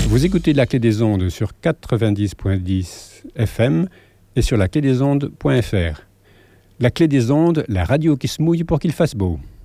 Vous écoutez La Clé des Ondes sur 90.10 FM et sur laclédesondes.fr. La Clé des Ondes, la radio qui se mouille pour qu'il fasse beau.